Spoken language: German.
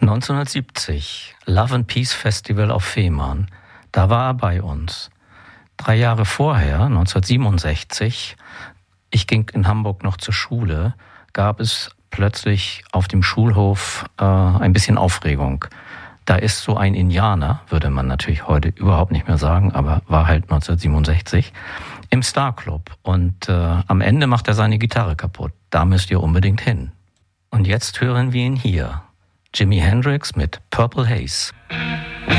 1970, Love and Peace Festival auf Fehmarn. Da war er bei uns. 3 Jahre vorher, 1967, ich ging in Hamburg noch zur Schule, gab es plötzlich auf dem Schulhof ein bisschen Aufregung. Da ist so ein Indianer, würde man natürlich heute überhaupt nicht mehr sagen, aber war halt 1967, im Star Club. Und am Ende macht er seine Gitarre kaputt. Da müsst ihr unbedingt hin. Und jetzt hören wir ihn hier. Jimi Hendrix mit Purple Haze.